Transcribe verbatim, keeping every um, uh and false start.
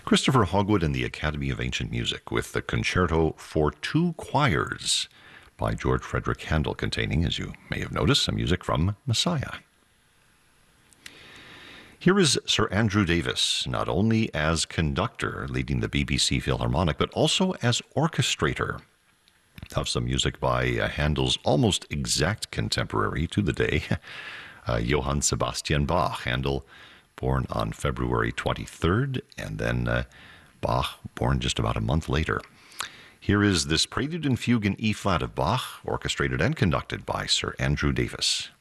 Christopher Hogwood and the Academy of Ancient Music with the Concerto for Two Choirs by George Frederick Handel, containing, as you may have noticed, some music from Messiah. Here is Sir Andrew Davis, not only as conductor leading the B B C Philharmonic, but also as orchestrator of some music by uh, Handel's almost exact contemporary to the day, uh, Johann Sebastian Bach. Handel, born on February twenty-third, and then uh, Bach, born just about a month later. Here is this Prelude and Fugue in E-flat of Bach, orchestrated and conducted by Sir Andrew Davis.